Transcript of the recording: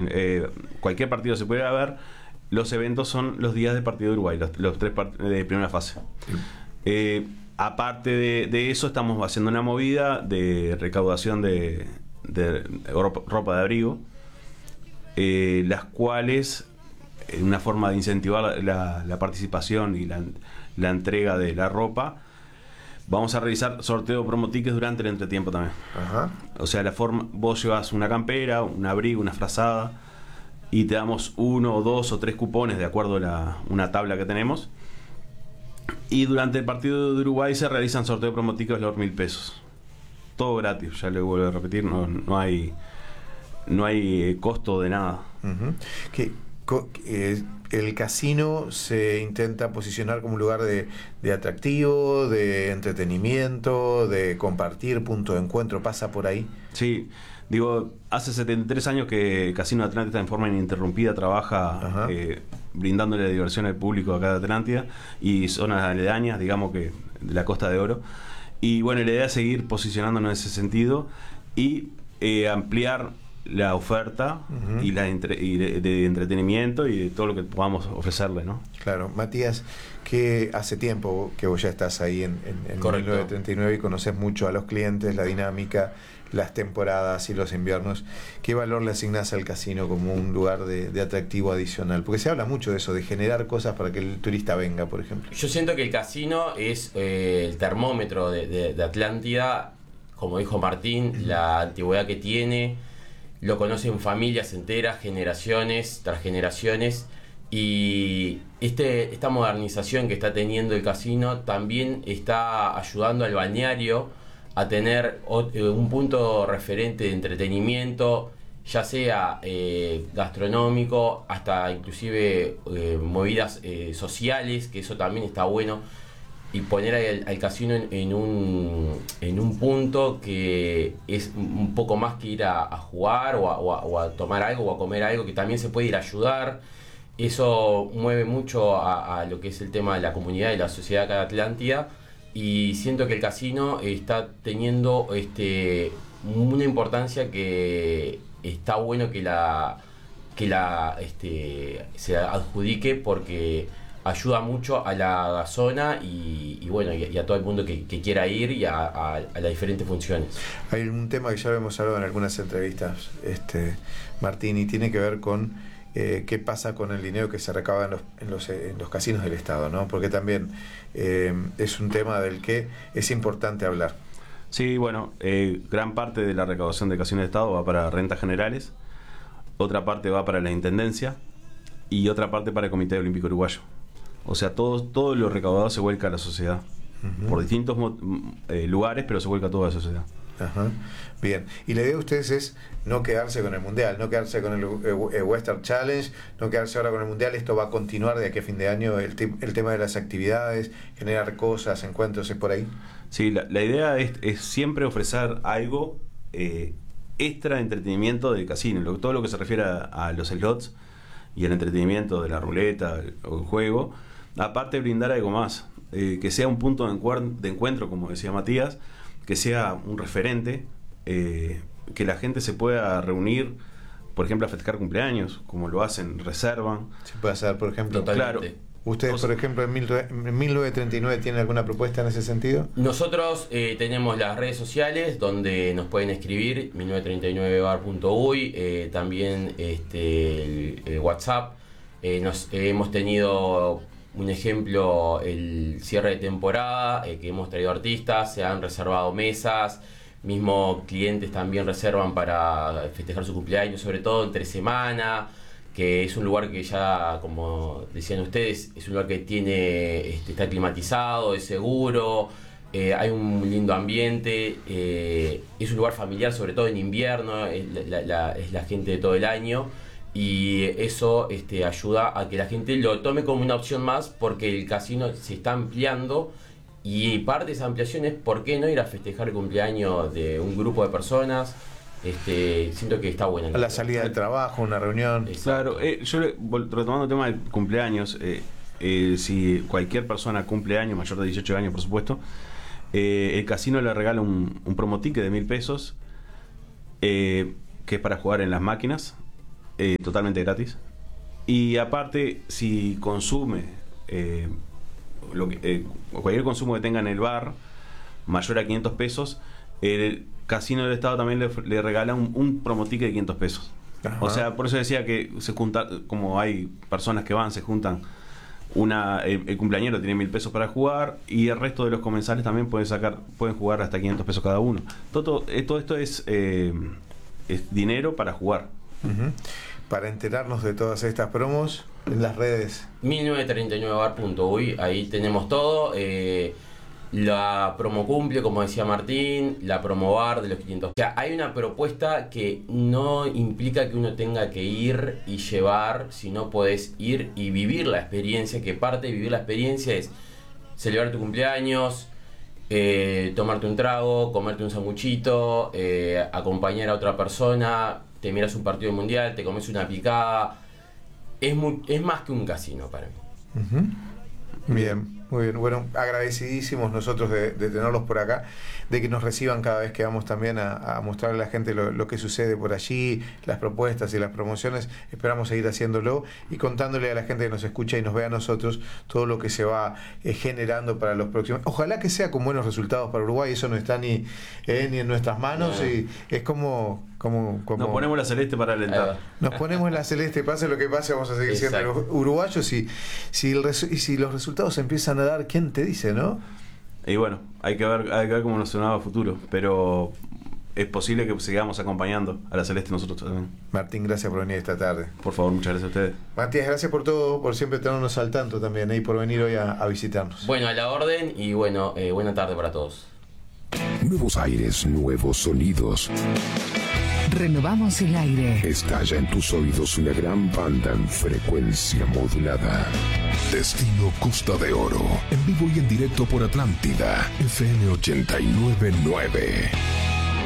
cualquier partido se puede ver. Los eventos son los días de partido de Uruguay, los 3 de primera fase. Aparte de eso, estamos haciendo una movida de recaudación de ropa de abrigo, las cuales, una forma de incentivar la participación y la entrega de la ropa, vamos a realizar sorteo de promo tickets durante el entretiempo también. Ajá. O sea, vos llevas una campera, un abrigo, una frazada, y te damos 1 o 2 o 3 cupones de acuerdo a una tabla que tenemos. Y durante el partido de Uruguay se realizan sorteo de promo tickets de los 1.000 pesos. Todo gratis, ya le vuelvo a repetir, no hay costo de nada. Uh-huh. El casino se intenta posicionar como un lugar de atractivo, de entretenimiento, de compartir, punto de encuentro, pasa por ahí. Sí, digo, hace 73 años que Casino Atlántida en forma ininterrumpida trabaja brindándole diversión al público acá de Atlántida y zonas aledañas, digamos que de la Costa de Oro. Y bueno, la idea es seguir posicionándonos en ese sentido y ampliar la oferta y de entretenimiento y de todo lo que podamos ofrecerle, ¿no? Claro. Matías, que hace tiempo que vos ya estás ahí en 1939 y conoces mucho a los clientes, la dinámica, las temporadas y los inviernos. ¿Qué valor le asignás al casino como un lugar de atractivo adicional? Porque se habla mucho de eso, de generar cosas para que el turista venga, por ejemplo. Yo siento que el casino es el termómetro de Atlántida, como dijo Martín, la antigüedad que tiene. Lo conocen familias enteras, generaciones tras generaciones, y esta modernización que está teniendo el casino también está ayudando al balneario a tener un punto referente de entretenimiento, ya sea gastronómico, hasta inclusive movidas sociales, que eso también está bueno. Y poner al casino en un punto que es un poco más que ir a jugar o a tomar algo o a comer algo, que también se puede ir a ayudar. Eso mueve mucho a lo que es el tema de la comunidad y la sociedad acá de Atlántida, y siento que el casino está teniendo una importancia que está bueno que se adjudique, porque ayuda mucho a la zona y bueno, y a todo el mundo que quiera ir y a las diferentes funciones. Hay un tema que ya hemos hablado en algunas entrevistas, Martín, y tiene que ver con qué pasa con el dinero que se recauda en los casinos del Estado, ¿no? Porque también es un tema del que es importante hablar. Sí, bueno, gran parte de la recaudación de casinos del Estado va para rentas generales, otra parte va para la Intendencia y otra parte para el Comité Olímpico Uruguayo. O sea, todo lo recaudado se vuelca a la sociedad, por distintos lugares, pero se vuelca a toda la sociedad. Ajá. Bien, y la idea de ustedes es no quedarse con el Mundial, no quedarse con el Western Challenge, no quedarse ahora con el Mundial. Esto va a continuar de aquí a fin de año, el tema de las actividades, generar cosas, encuentros, ¿es por ahí? Sí, la idea es siempre ofrecer algo extra de entretenimiento del casino, todo lo que se refiere a los slots y el entretenimiento de la ruleta o el juego. Aparte, brindar algo más, que sea un punto de encuentro, como decía Matías, que sea un referente, que la gente se pueda reunir, por ejemplo, a festejar cumpleaños, como lo hacen, reservan. Se puede hacer, por ejemplo. Totalmente. Claro. ¿Ustedes, por ejemplo, en 1939 tienen alguna propuesta en ese sentido? Nosotros tenemos las redes sociales donde nos pueden escribir, 1939bar.uy, también el WhatsApp. Hemos tenido un ejemplo, el cierre de temporada, que hemos traído artistas, se han reservado mesas, mismos clientes también reservan para festejar su cumpleaños, sobre todo entre semana, que es un lugar que ya, como decían ustedes, es un lugar que está climatizado, es seguro, hay un lindo ambiente, es un lugar familiar, sobre todo en invierno, es la gente de todo el año. Y eso ayuda a que la gente lo tome como una opción más, porque el casino se está ampliando, y parte de esa ampliación es por qué no ir a festejar el cumpleaños de un grupo de personas. Siento que está buena. A la salida del trabajo, una reunión. Exacto. Claro, yo retomando el tema del cumpleaños, si cualquier persona cumple años, mayor de 18 años por supuesto, el casino le regala un promo ticket de 1.000 pesos, que es para jugar en las máquinas. totalmente gratis. Y aparte, si consume cualquier consumo que tenga en el bar mayor a 500 pesos, el casino del Estado también le regala un promoticket de 500 pesos. Ajá. O sea, por eso decía que se junta, como hay personas que se juntan. El cumpleañero tiene 1.000 pesos para jugar y el resto de los comensales también pueden jugar hasta 500 pesos cada uno. Todo esto es dinero para jugar. Uh-huh. Para enterarnos de todas estas promos en las redes 1939bar.uy, ahí tenemos todo. La promo cumple, como decía Martín, la promo bar de los 500. O sea, hay una propuesta que no implica que uno tenga que ir y llevar, sino podés ir y vivir la experiencia, que parte de vivir la experiencia es celebrar tu cumpleaños, tomarte un trago, comerte un sanguchito, acompañar a otra persona, te miras un partido mundial, te comes una picada. Es más que un casino para mí. Uh-huh. Bien. Muy bien, bueno, agradecidísimos nosotros de tenerlos por acá, de que nos reciban cada vez que vamos también a mostrarle a la gente lo que sucede por allí, las propuestas y las promociones. Esperamos seguir haciéndolo y contándole a la gente que nos escucha y nos ve a nosotros todo lo que se va generando para los próximos. Ojalá que sea con buenos resultados para Uruguay, eso no está ni en nuestras manos, y es como nos ponemos la celeste para alentar. Nos ponemos la celeste, pase lo que pase, vamos a seguir siendo los uruguayos, y si los resultados empiezan a dar, ¿quién te dice, no? Y bueno, hay que ver cómo nos sonaba a futuro, pero es posible que sigamos acompañando a la celeste nosotros también. Martín, gracias por venir esta tarde. Por favor, muchas gracias a ustedes. Matías, gracias por todo, por siempre tenernos al tanto también, y por venir hoy a visitarnos. Bueno, a la orden, y bueno, buena tarde para todos. Nuevos aires, nuevos sonidos. Renovamos el aire. Estalla en tus oídos una gran banda en frecuencia modulada. Destino Costa de Oro. En vivo y en directo por Atlántida. FM 89.9.